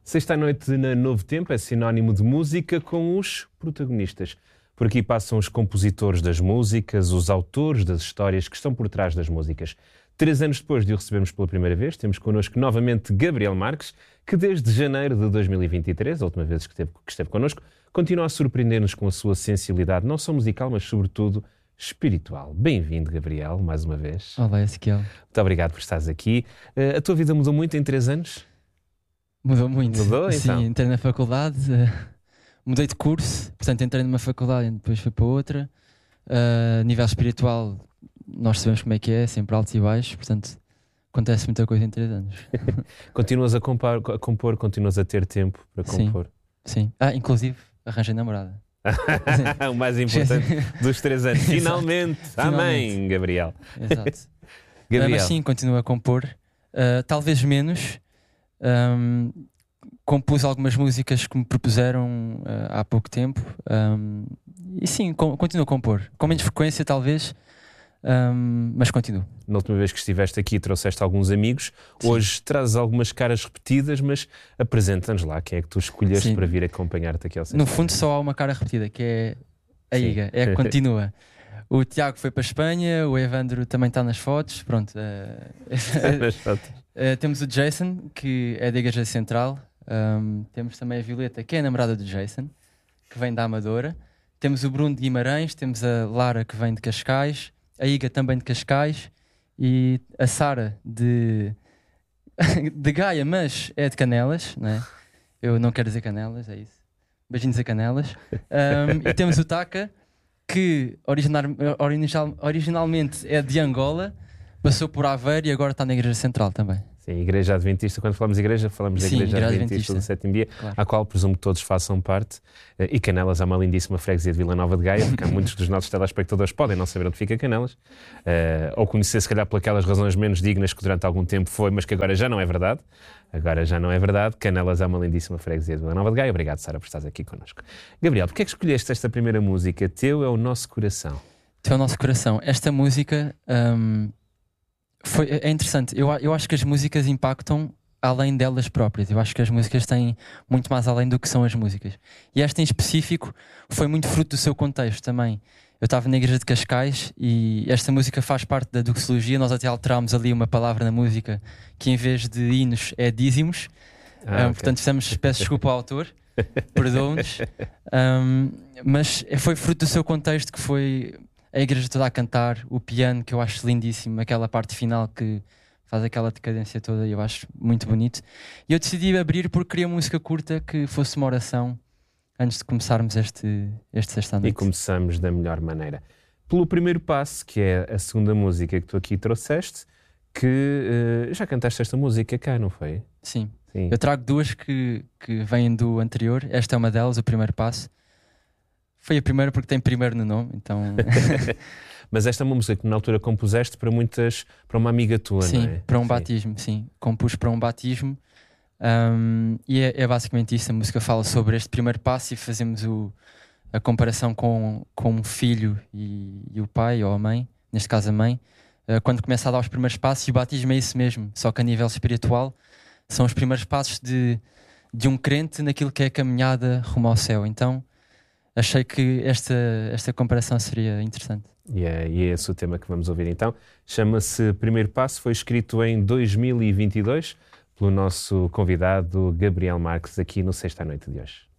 Sexta à noite na Novo Tempo é sinónimo de música com os protagonistas. Por aqui passam os compositores das músicas, os autores das histórias que estão por trás das músicas. 3 anos depois de o recebermos pela primeira vez, temos connosco novamente Gabriel Marques, que desde janeiro de 2023, a última vez que esteve connosco, continua a surpreender-nos com a sua sensibilidade, não só musical, mas sobretudo espiritual. Bem-vindo, Gabriel, mais uma vez. Olá, Ezequiel. Muito obrigado por estares aqui. A tua vida mudou muito em 3 anos? Mudou muito. Mudou, então? Sim, entrei na faculdade, mudei de curso, portanto entrei numa faculdade e depois fui para outra. A nível espiritual, nós sabemos como é que é, sempre altos e baixos, portanto acontece muita coisa em 3 anos. Continuas a compor, continuas a ter tempo para compor? Sim. Inclusive arranjei namorada. O mais importante dos 3 anos. Finalmente! Amém, Gabriel. Exato. Gabriel. Mas sim, continuo a compor. Talvez menos. Compus algumas músicas que me propuseram há pouco tempo. E sim, continuo a compor. Com menos frequência, talvez. Mas continuo. Na última vez que estiveste aqui trouxeste alguns amigos. Sim. Hoje trazes algumas caras repetidas, mas apresenta-nos lá quem é que tu escolheste, sim, para vir acompanhar-te aqui ao centro. No fundo só há uma cara repetida, que é a Iga, é a que continua. O Tiago foi para a Espanha, o Evandro também está nas fotos, pronto. Nas fotos. Temos o Jason, que é da Igreja Central. Temos também a Violeta, que é a namorada do Jason, que vem da Amadora. Temos o Bruno de Guimarães, temos a Lara, que vem de Cascais, a Iga também de Cascais e a Sara de Gaia, mas é de Canelas, não é? Eu não quero dizer Canelas, é isso. Beijinhos a Canelas. E temos o Taka, que originalmente é de Angola, passou por Aveiro e agora está na Igreja Central também. Sim, Igreja Adventista. Quando falamos de igreja, falamos da Igreja Adventista do Sétimo Dia, claro, à qual presumo que todos façam parte. E Canelas é uma lindíssima freguesia de Vila Nova de Gaia, porque muitos dos nossos telespectadores podem não saber onde fica Canelas, ou conhecer se calhar por aquelas razões menos dignas que durante algum tempo foi, mas que agora já não é verdade. Agora já não é verdade. Canelas é uma lindíssima freguesia de Vila Nova de Gaia. Obrigado, Sara, por estares aqui connosco. Gabriel, porquê é que escolheste esta primeira música? Teu é o Nosso Coração. Teu é o Nosso Coração. Esta música... é interessante, eu acho que as músicas impactam além delas próprias. Eu acho que as músicas têm muito mais além do que são as músicas. E esta em específico foi muito fruto do seu contexto também. Eu estava na Igreja de Cascais e esta música faz parte da doxologia. Nós até alterámos ali uma palavra na música que em vez de hinos é dízimos. Okay. Portanto, peço desculpa ao autor, perdoe-nos. Mas foi fruto do seu contexto, que foi... a igreja toda a cantar, o piano, que eu acho lindíssimo, aquela parte final que faz aquela decadência toda, eu acho muito bonito. E eu decidi abrir porque queria uma música curta que fosse uma oração antes de começarmos este sexta à noite. E começamos da melhor maneira. Pelo primeiro passo, que é a segunda música que tu aqui trouxeste, que já cantaste esta música cá, não foi? Sim. Eu trago 2 que vêm do anterior. Esta é uma delas, o primeiro passo. Foi a primeira porque tem primeiro no nome, então... Mas esta é uma música que na altura compuseste para uma amiga tua, sim, não é? Para um batismo, sim. Compus para um batismo. E é basicamente isso. A música fala sobre este primeiro passo e fazemos a comparação com um filho e o pai ou a mãe, neste caso a mãe, quando começa a dar os primeiros passos. E o batismo é isso mesmo, só que a nível espiritual são os primeiros passos de um crente naquilo que é a caminhada rumo ao céu. Então... achei que esta comparação seria interessante. E é esse o tema que vamos ouvir então. Chama-se Primeiro Passo, foi escrito em 2022 pelo nosso convidado Gabriel Marques aqui no Sexta à Noite de hoje.